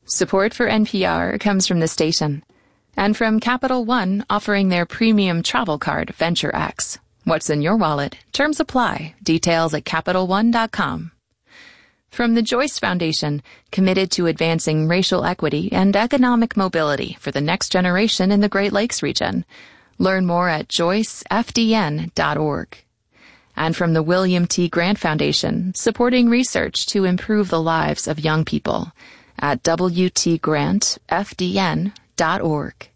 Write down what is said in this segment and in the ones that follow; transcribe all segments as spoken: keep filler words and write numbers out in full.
Support for N P R comes from the station and from Capital One, offering their premium travel card, Venture X. What's in your wallet? Terms apply. Details at Capital One dot com. From the Joyce Foundation, committed to advancing racial equity and economic mobility for the next generation in the Great Lakes region. Learn more at joyce f d n dot org. And from the William T. Grant Foundation, supporting research to improve the lives of young people at w t grant f d n dot org.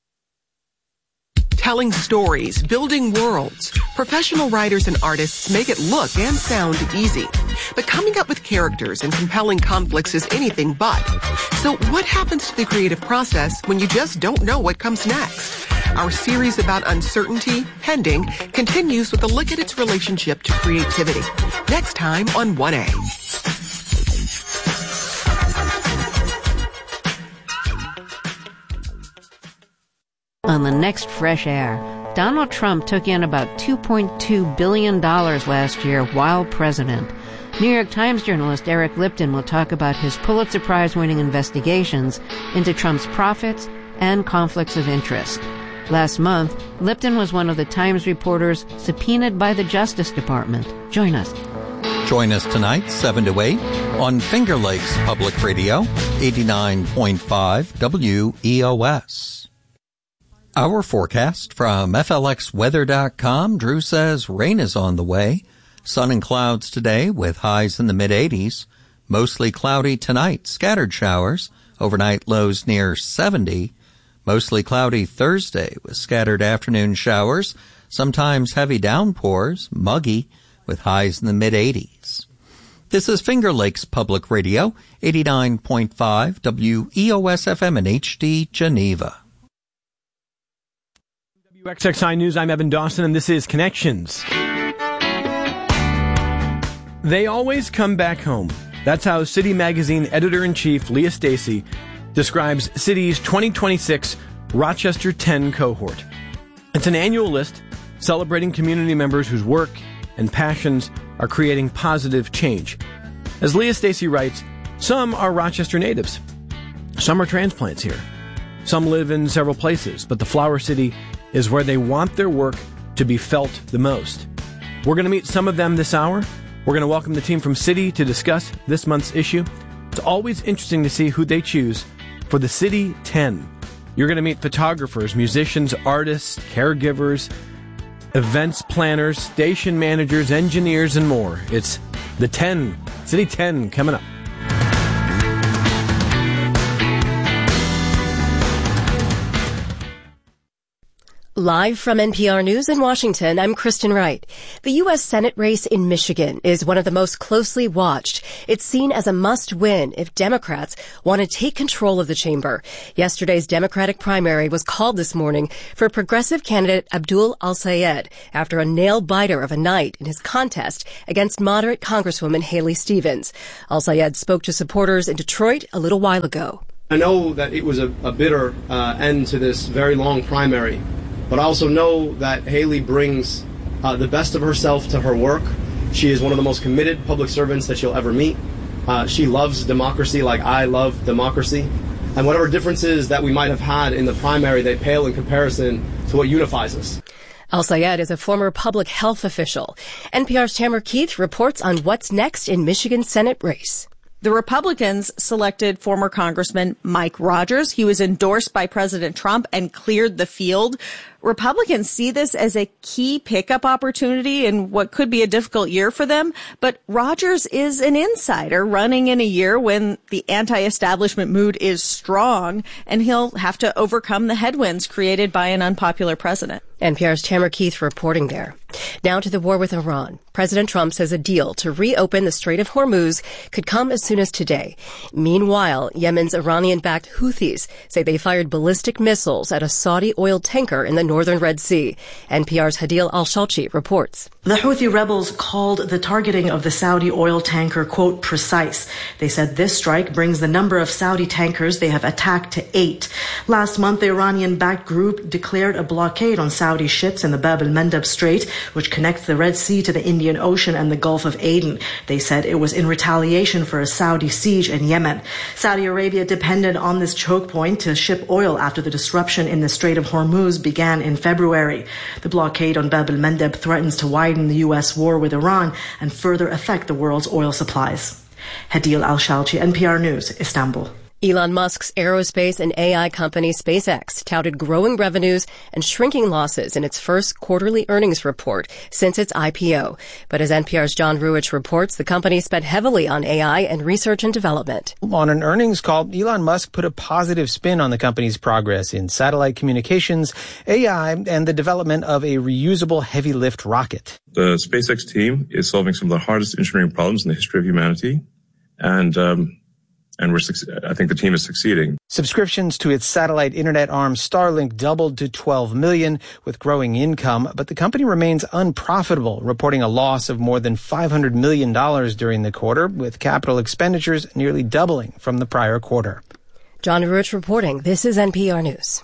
Telling stories, building worlds. Professional writers and artists make it look and sound easy. But coming up with characters and compelling conflicts is anything but. So what happens to the creative process when you just don't know what comes next? Our series about uncertainty, pending, continues with a look at its relationship to creativity. Next time on one A. On the next Fresh Air, Donald Trump took in about two point two billion dollars last year while president. New York Times journalist Eric Lipton will talk about his Pulitzer Prize-winning investigations into Trump's profits and conflicts of interest. Last month, Lipton was one of the Times reporters subpoenaed by the Justice Department. Join us. Join us tonight, seven to eight, on Finger Lakes Public Radio, eighty-nine point five W E O S. Our forecast from F L X weather dot com. Drew says rain is on the way. Sun and clouds today with highs in the mid-eighties. Mostly cloudy tonight. Scattered showers. Overnight lows near seventy. Mostly cloudy Thursday with scattered afternoon showers. Sometimes heavy downpours. Muggy with highs in the mid-eighties. This is Finger Lakes Public Radio, eighty-nine point five W E O S F M in H D, Geneva. W X X I News, I'm Evan Dawson, and this is Connections. They always come back home. That's how City Magazine editor-in-chief Leah Stacy describes City's twenty twenty-six Rochester ten cohort. It's an annual list celebrating community members whose work and passions are creating positive change. As Leah Stacy writes, some are Rochester natives. Some are transplants here. Some live in several places, but the Flower City is where they want their work to be felt the most. We're going to meet some of them this hour. We're going to welcome the team from City to discuss this month's issue. It's always interesting to see who they choose for the City ten. You're going to meet photographers, musicians, artists, caregivers, events planners, station managers, engineers, and more. It's the ten, City ten, coming up. Live from N P R News in Washington, I'm Kristen Wright. The U S Senate race in Michigan is one of the most closely watched. It's seen as a must-win if Democrats want to take control of the chamber. Yesterday's Democratic primary was called this morning for progressive candidate Abdul Al-Sayed after a nail-biter of a night in his contest against moderate Congresswoman Haley Stevens. Al-Sayed spoke to supporters in Detroit a little while ago. I know that it was a, a bitter uh, end to this very long primary. But I also know that Haley brings uh, the best of herself to her work. She is one of the most committed public servants that you'll ever meet. Uh, she loves democracy like I love democracy. And whatever differences that we might have had in the primary, they pale in comparison to what unifies us. Al-Sayed is a former public health official. N P R's Tamara Keith reports on what's next in Michigan's Senate race. The Republicans selected former Congressman Mike Rogers. He was endorsed by President Trump and cleared the field. Republicans see this as a key pickup opportunity in what could be a difficult year for them. But Rogers is an insider running in a year when the anti-establishment mood is strong, and he'll have to overcome the headwinds created by an unpopular president. N P R's Tamara Keith reporting there. Now to the war with Iran. President Trump says a deal to reopen the Strait of Hormuz could come as soon as today. Meanwhile, Yemen's Iranian-backed Houthis say they fired ballistic missiles at a Saudi oil tanker in the northern Red Sea. N P R's Hadil Al-Shalchi reports. The Houthi rebels called the targeting of the Saudi oil tanker, quote, precise. They said this strike brings the number of Saudi tankers they have attacked to eight. Last month, the Iranian-backed group declared a blockade on Saudi ships in the Bab el-Mandeb Strait which connects the Red Sea to the Indian Ocean and the Gulf of Aden. They said it was in retaliation for a Saudi siege in Yemen. Saudi Arabia depended on this choke point to ship oil after the disruption in the Strait of Hormuz began in February. The blockade on Bab el-Mandeb threatens to widen the U S war with Iran and further affect the world's oil supplies. Hadil Al-Shalchi, N P R News, Istanbul. Elon Musk's aerospace and A I company SpaceX touted growing revenues and shrinking losses in its first quarterly earnings report since its I P O. But as N P R's John Ruwitch reports, the company spent heavily on A I and research and development. On an earnings call, Elon Musk put a positive spin on the company's progress in satellite communications, A I, and the development of a reusable heavy-lift rocket. The SpaceX team is solving some of the hardest engineering problems in the history of humanity, and um, and we're I think the team is succeeding. Subscriptions to its satellite internet arm Starlink doubled to twelve million with growing income, but the company remains unprofitable, reporting a loss of more than five hundred million dollars during the quarter, with capital expenditures nearly doubling from the prior quarter. John Ruwitch reporting. This is N P R News.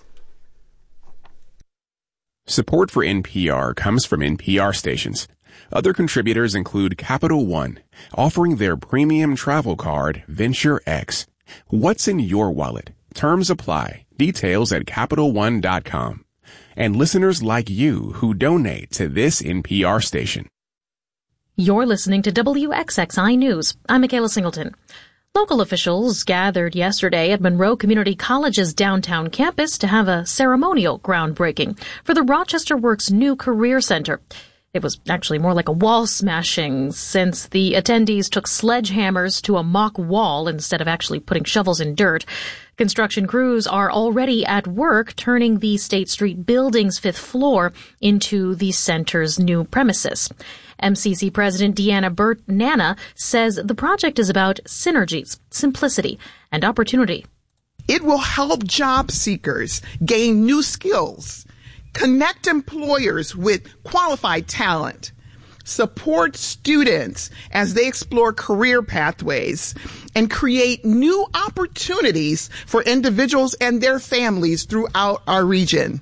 Support for N P R comes from N P R stations. Other contributors include Capital One, offering their premium travel card, Venture X. What's in your wallet? Terms apply. Details at Capital One dot com. And listeners like you who donate to this N P R station. You're listening to W X X I News. I'm Michaela Singleton. Local officials gathered yesterday at Monroe Community College's downtown campus to have a ceremonial groundbreaking for the Rochester Works new career center. It was actually more like a wall smashing, since the attendees took sledgehammers to a mock wall instead of actually putting shovels in dirt. Construction crews are already at work turning the State Street building's fifth floor into the center's new premises. M C C President Deanna Burt Nana says the project is about synergies, simplicity, and opportunity. It will help job seekers gain new skills, connect employers with qualified talent, support students as they explore career pathways, and create new opportunities for individuals and their families throughout our region.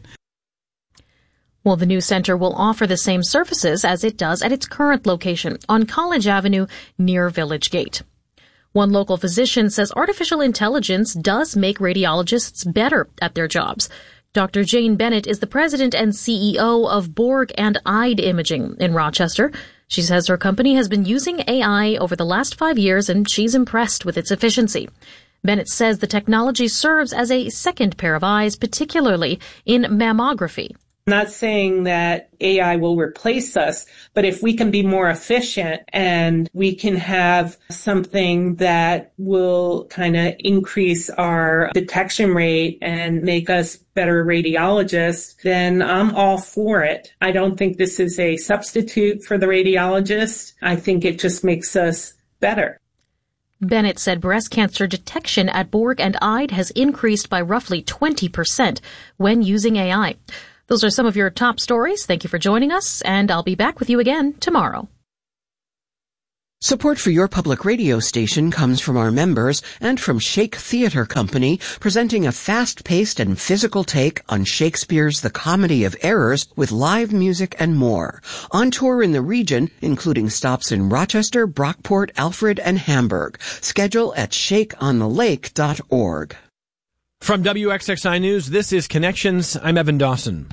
Well, the new center will offer the same services as it does at its current location on College Avenue near Village Gate. One local physician says artificial intelligence does make radiologists better at their jobs. Doctor Jane Bennett is the president and C E O of Borg and Ide Imaging in Rochester. She says her company has been using A I over the last five years, and she's impressed with its efficiency. Bennett says the technology serves as a second pair of eyes, particularly in mammography. I'm not saying that A I will replace us, but if we can be more efficient and we can have something that will kind of increase our detection rate and make us better radiologists, then I'm all for it. I don't think this is a substitute for the radiologist. I think it just makes us better. Bennett said breast cancer detection at Borg and Ide has increased by roughly twenty percent when using A I. Those are some of your top stories. Thank you for joining us, and I'll be back with you again tomorrow. Support for your public radio station comes from our members and from Shake Theatre Company, presenting a fast-paced and physical take on Shakespeare's The Comedy of Errors with live music and more. On tour in the region, including stops in Rochester, Brockport, Alfred, and Hamburg. Schedule at shake on the lake dot org. From W X X I News, this is Connections. I'm Evan Dawson.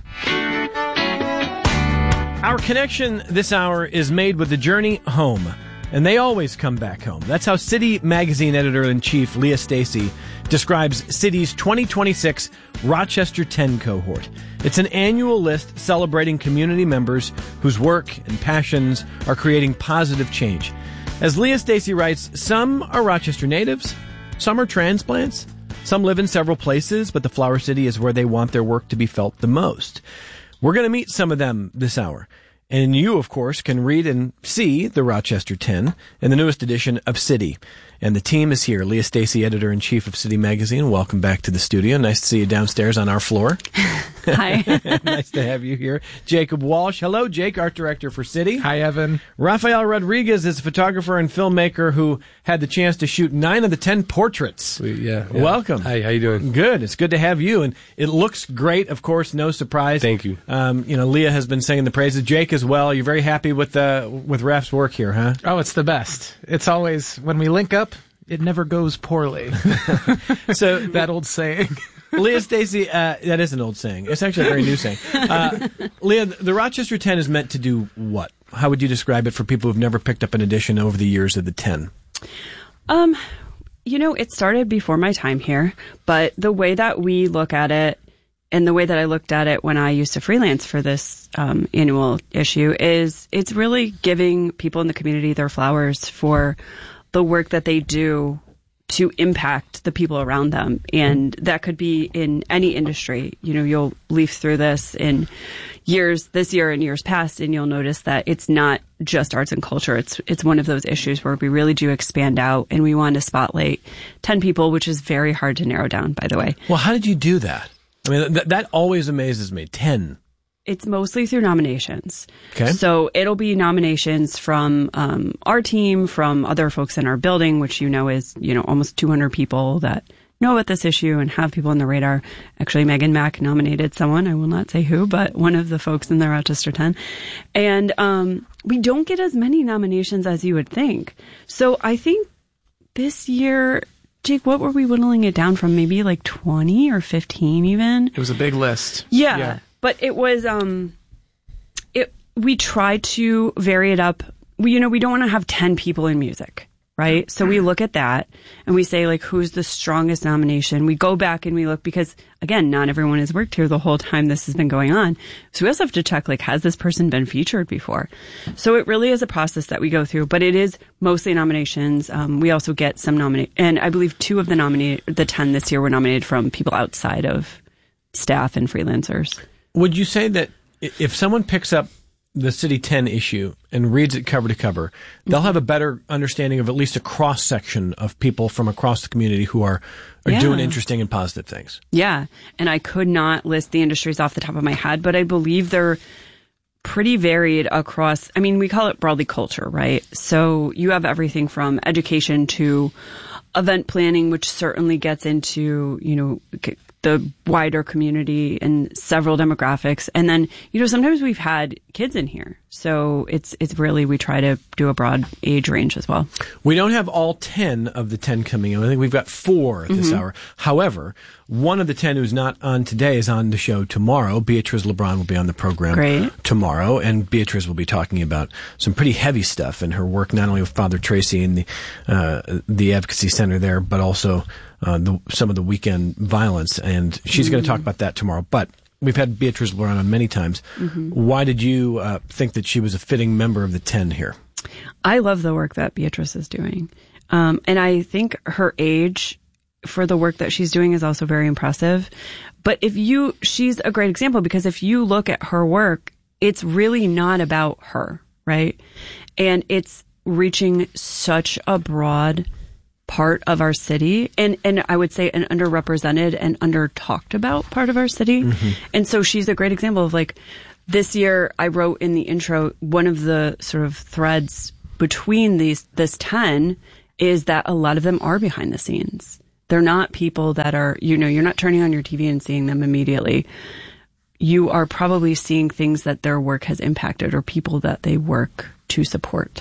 Our connection this hour is made with the Journey Home, and they always come back home. That's how City Magazine Editor-in-Chief Leah Stacy describes City's twenty twenty-six Rochester ten cohort. It's an annual list celebrating community members whose work and passions are creating positive change. As Leah Stacy writes, some are Rochester natives, some are transplants, some live in several places, but the Flower City is where they want their work to be felt the most. We're going to meet some of them this hour. And you, of course, can read and see the Rochester ten in the newest edition of City. And the team is here. Leah Stacey, editor-in-chief of City Magazine. Welcome back to the studio. Nice to see you downstairs on our floor. Hi. Nice to have you here. Jacob Walsh. Hello, Jake, art director for City. Hi, Evan. Rafael Rodriguez is a photographer and filmmaker who had the chance to shoot nine of the ten portraits. We, yeah, yeah. Welcome. Hi, how you doing? Good. It's good to have you. And it looks great, of course, no surprise. Thank you. Um, you know, Leah has been singing the praises. Jake as well. You're very happy with uh, with Raf's work here, huh? Oh, it's the best. It's always, when we link up, it never goes poorly. So that old saying. Leah Stacey, uh, that is an old saying. It's actually a very new saying. Uh, Leah, the Rochester ten is meant to do what? How would you describe it for people who've never picked up an edition over the years of the ten? Um, you know, it started before my time here, but the way that we look at it, and the way that I looked at it when I used to freelance for this um, annual issue, is it's really giving people in the community their flowers for the work that they do to impact the people around them. And that could be in any industry. You know, you'll leaf through this in years, this year and years past, and you'll notice that it's not just arts and culture. It's it's one of those issues where we really do expand out, and we want to spotlight ten people, which is very hard to narrow down, by the way. Well, how did you do that? I mean, th- that always amazes me. ten. It's mostly through nominations. Okay. So it'll be nominations from um, our team, from other folks in our building, which you know is, you know, almost two hundred people that know about this issue and have people on the radar. Actually, Megan Mack nominated someone. I will not say who, but one of the folks in the Rochester ten. And um, we don't get as many nominations as you would think. So I think this year... Jake, what were we whittling it down from? Maybe like twenty or fifteen even? It was a big list. Yeah, yeah. But it was, um, it, we tried to vary it up. We, you know, we don't want to have ten people in music, right? So we look at that and we say, like, who's the strongest nomination? We go back and we look because, again, not everyone has worked here the whole time this has been going on. So we also have to check, like, has this person been featured before? So it really is a process that we go through, but it is mostly nominations. Um, we also get some nominate, and I believe two of the nominated, the ten this year were nominated from people outside of staff and freelancers. Would you say that if someone picks up the City ten issue and reads it cover to cover, they'll have a better understanding of at least a cross section of people from across the community who are, are Yeah. doing interesting and positive things? Yeah. And I could not list the industries off the top of my head, but I believe they're pretty varied across, I mean, we call it broadly culture, right? So you have everything from education to event planning, which certainly gets into, you know, the wider community and several demographics. And then, you know, sometimes we've had kids in here. So it's it's really, we try to do a broad age range as well. We don't have all ten of the ten coming in. I think we've got four at this Mhm. hour. However, one of the ten who's not on today is on the show tomorrow. Beatriz LeBron will be on the program Great. tomorrow, and Beatriz will be talking about some pretty heavy stuff in her work, not only with Father Tracy and the uh, the advocacy center there, but also uh, the, some of the weekend violence. And she's going to talk about that tomorrow. But we've had Beatriz LeBron on many times. Mhm. Why did you uh, think that she was a fitting member of the ten here? I love the work that Beatrice is doing. Um, and I think her age for the work that she's doing is also very impressive. But if you, she's a great example because if you look at her work, it's really not about her, right? And it's reaching such a broad part of our city and, and I would say an underrepresented and under talked about part of our city. Mhm. And so she's a great example of like, this year I wrote in the intro, one of the sort of threads between these, this ten is that a lot of them are behind the scenes. They're not people that are, you know, you're not turning on your T V and seeing them immediately. You are probably seeing things that their work has impacted or people that they work to support.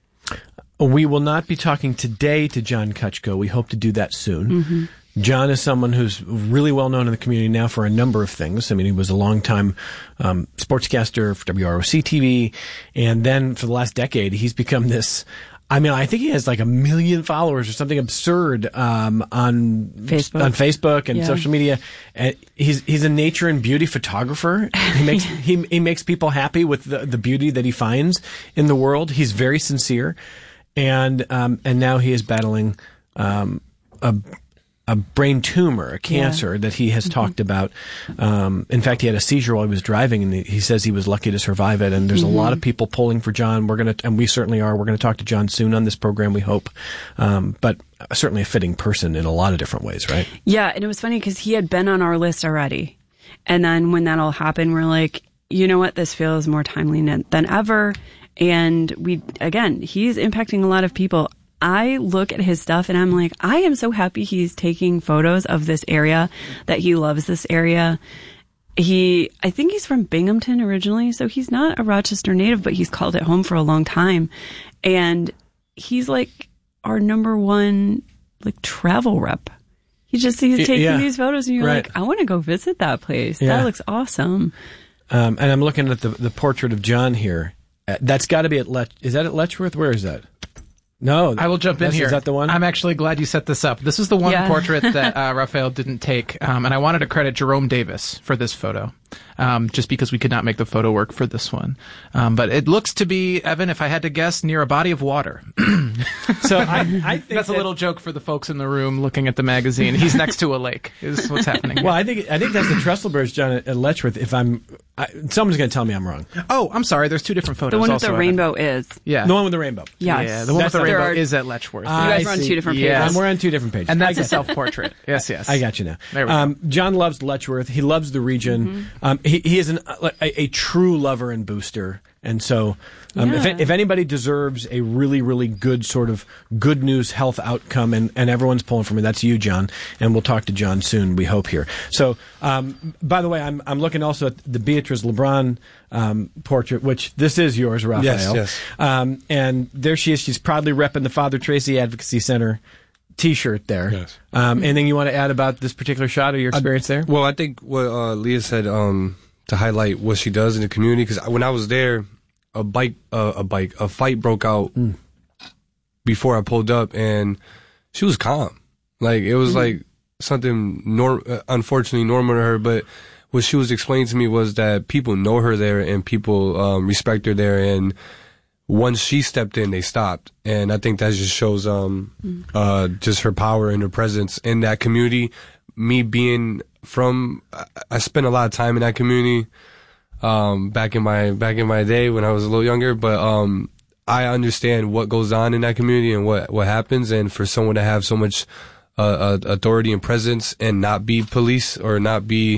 We will not be talking today to John Kutchko. We hope to do that soon. Mhm. John is someone who's really well known in the community now for a number of things. I mean, he was a longtime um, sportscaster for W R O C T V, and then for the last decade, he's become this. I mean, I think he has like a million followers or something absurd um, on Facebook. on Facebook and Yeah. social media. And he's he's a nature and beauty photographer. He makes he he makes people happy with the the beauty that he finds in the world. He's very sincere, and um, and now he is battling um, a a brain tumor, a cancer yeah. that he has mm-hmm. talked about. Um, in fact, he had a seizure while he was driving, and he, he says he was lucky to survive it. And there's mm-hmm. a lot of people pulling for John. We're going to, and we certainly are. We're going to talk to John soon on this program, we hope. Um, but certainly a fitting person in a lot of different ways, right? Yeah, and it was funny because he had been on our list already. And then when that all happened, we're like, you know what? This feels more timely than ever. And we, again, he's impacting a lot of people. I look at his stuff and I'm like, I am so happy he's taking photos of this area, that he loves this area. He, I think he's from Binghamton originally, so he's not a Rochester native, but he's called it home for a long time. And he's like our number one, like, travel rep. He just, he's taking yeah. these photos and you're right. like, I want to go visit that place. Yeah. That looks awesome. Um, and I'm looking at the, the portrait of John here. Uh, that's got to be at Lech. Is that at Letchworth? Where is that? No, I will jump in here. Is that the one? I'm actually glad you set this up. This is the one yeah. portrait that uh, Raphael didn't take, um, and I wanted to credit Jerome Davis for this photo, um, just because we could not make the photo work for this one. Um, but it looks to be, Evan, if I had to guess, near a body of water. So I, I think that's that, a little joke for the folks in the room looking at the magazine. He's next to a lake, is what's happening. Well, I think I think that's the Trestlebers, John, at, at Letchworth. If I'm, I, someone's going to tell me I'm wrong. Oh, I'm sorry. There's two different photos. The one with also, the rainbow Evan. is. Yeah, the one with the rainbow. Yes. Yeah, the one that's with the rainbow are, is at Letchworth. You guys are on two different pages. Yes. Um, we're on two different pages. And that's a self-portrait. Yes, yes. I got you now. There we um, go. John loves Letchworth. He loves the region. Mm-hmm. Um, he, he is an, a, a true lover and booster. And so um, yeah. if, if anybody deserves a really, really good sort of good news health outcome, and, and everyone's pulling for me, that's you, John. And we'll talk to John soon, we hope, here. So, um, by the way, I'm I'm looking also at the Beatrice LeBron um, portrait, which this is yours, Raphael. Yes, yes. Um, and there she is. She's proudly repping the Father Tracy Advocacy Center T-shirt there. Yes. Um, anything you want to add about this particular shot or your experience I, there? Well, I think what uh, Leah said um, to highlight what she does in the community, because when I was there, a bike, uh, a bike, a fight broke out mm. before I pulled up, and she was calm. Like it was mm. like something nor- uh, unfortunately normal to her, but what she was explaining to me was that people know her there and people um, respect her there, and once she stepped in, they stopped. And I think that just shows um, mm. uh, just her power and her presence in that community. Me being from, I spent a lot of time in that community um, back in my back in my day when I was a little younger. But um, I understand what goes on in that community and what, what happens. And for someone to have so much uh, authority and presence and not be police or not be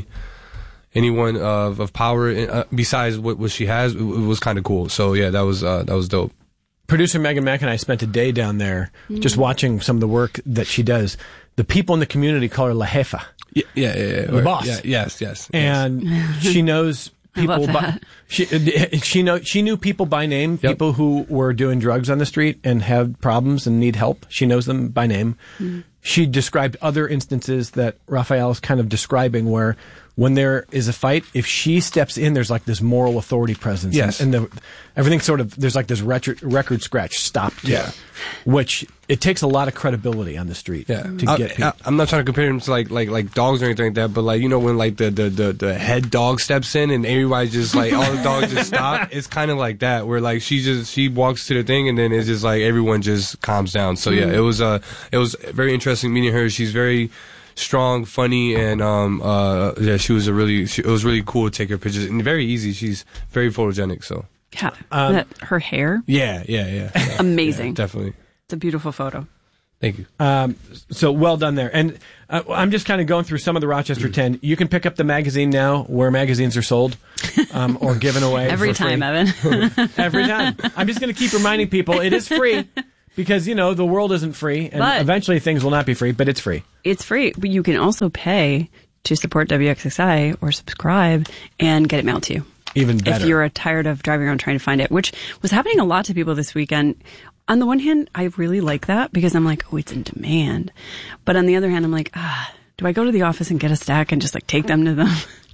anyone of of power uh, besides what, what she has, it, it was kind of cool. So yeah, that was uh, that was dope. Producer Megan Mack and I spent a day down there mm-hmm. just watching some of the work that she does. The people in the community call her La Jefa. Yeah, yeah, yeah. yeah. The or, boss. Yeah, yes, yes. And yes. she knows people. I love by, that. she she know she knew people by name. Yep. People who were doing drugs on the street and had problems and need help. She knows them by name. Mm-hmm. She described other instances that Raphael is kind of describing where when there is a fight, if she steps in, there's like this moral authority presence. Yes. And, and the, everything sort of, there's like this record, record scratch stopped. Yeah. Which it takes a lot of credibility on the street yeah. to I, get people. I, I'm not trying to compare them to like, like, like dogs or anything like that, but like, you know, when like the, the, the, the head dog steps in and everybody just like, all the dogs just stop. It's kind of like that where like she just, she walks to the thing and then it's just like everyone just calms down. So yeah, it was, uh, it was very interesting meeting her. She's very strong, funny, and um, uh, yeah, she was a really. She, it was really cool to take her pictures, and very easy. She's very photogenic. So yeah, um, that, her hair. Yeah, yeah, yeah. yeah Amazing. Yeah, definitely. It's a beautiful photo. Thank you. Um, so well done there. And uh, I'm just kind of going through some of the Rochester ten. You can pick up the magazine now where magazines are sold um, or given away every for time, free. Evan. Every time. I'm just going to keep reminding people it is free. Because, you know, the world isn't free, and but eventually things will not be free, but it's free. It's free, but you can also pay to support W X X I or subscribe and get it mailed to you. Even better. If you're tired of driving around trying to find it, which was happening a lot to people this weekend. On the one hand, I really like that because I'm like, oh, it's in demand. But on the other hand, I'm like, ah, do I go to the office and get a stack and just like take them to them?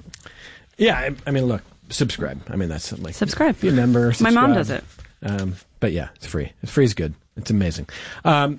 Yeah, I, I mean, look, subscribe. I mean, that's like... Subscribe. Be a member, subscribe. My mom does it. Um, but yeah, it's free. It's free is good. It's amazing. Um,